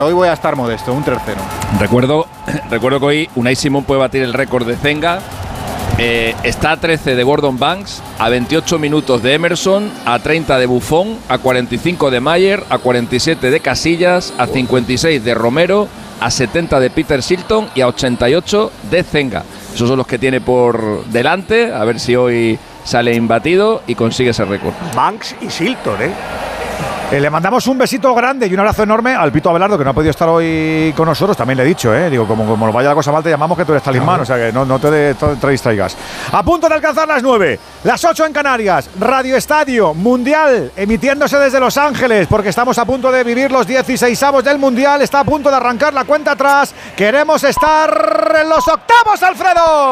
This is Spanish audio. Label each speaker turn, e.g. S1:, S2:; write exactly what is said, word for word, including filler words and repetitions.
S1: Hoy voy a estar modesto, un tercero.
S2: Recuerdo, recuerdo que hoy Unai Simón puede batir el récord de Zenga. Eh, está a trece de Gordon Banks, a veintiocho minutos de Emerson, a treinta de Buffon, a cuarenta y cinco de Mayer, a cuarenta y siete de Casillas, a cincuenta y seis de Romero, a setenta de Peter Shilton y a ochenta y ocho de Zenga. Esos son los que tiene por delante, a ver si hoy sale imbatido y consigue ese récord.
S3: Banks y Shilton, ¿eh?
S4: Eh, le mandamos un besito grande y un abrazo enorme al Pito Abelardo, que no ha podido estar hoy con nosotros. También le he dicho, ¿eh? Digo, como, como nos vaya la cosa mal, te llamamos, que tú eres talismán, o sea que no, no te, de, te, te distraigas. A punto de alcanzar las nueve, las ocho en Canarias, Radio Estadio Mundial, emitiéndose desde Los Ángeles, porque estamos a punto de vivir los dieciseisavos del Mundial. Está a punto de arrancar la cuenta atrás. Queremos estar en los octavos, Alfredo.